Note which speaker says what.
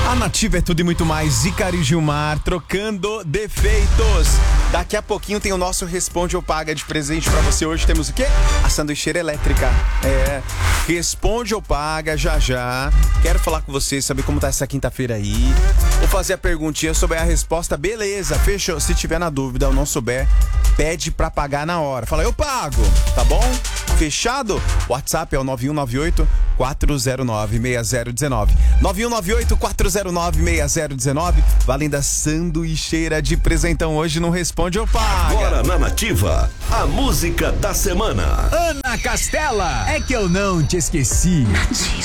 Speaker 1: A Nativa é tudo e muito mais. Icari Gilmar trocando defeitos. Daqui a pouquinho tem o nosso Responde ou Paga de presente pra você. Hoje temos o quê? A sanduicheira elétrica. Responde ou Paga já já. Quero falar com você, saber como tá essa quinta-feira aí. Vou fazer a perguntinha sobre a resposta. Beleza, fechou. Se tiver na dúvida ou não souber, pede pra pagar na hora. Fala, eu pago, tá bom? Fechado? WhatsApp é o 9198-409-6019. 9198-409-6019. Valendo a sanduicheira de presentão hoje no Responde ou Paga.
Speaker 2: Agora na Nativa, a música da semana.
Speaker 3: Ana Castela, é que eu não te esqueci.
Speaker 4: Nativa.